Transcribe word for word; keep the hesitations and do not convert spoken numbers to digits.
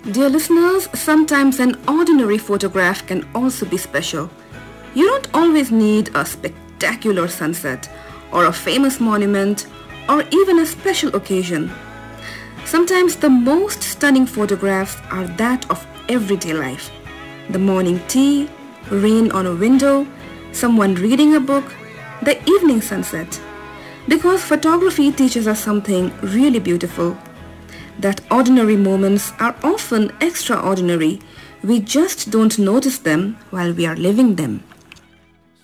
Dear listeners, sometimes an ordinary photograph can also be special. You don't always need a spectacular sunset or a famous monument or even a special occasion. Sometimes the most stunning photographs are that of everyday life. The morning tea, rain on a window, someone reading a book, the evening sunset. Because photography teaches us something really beautiful. That ordinary moments are often extraordinary. We just don't notice them while we are living them.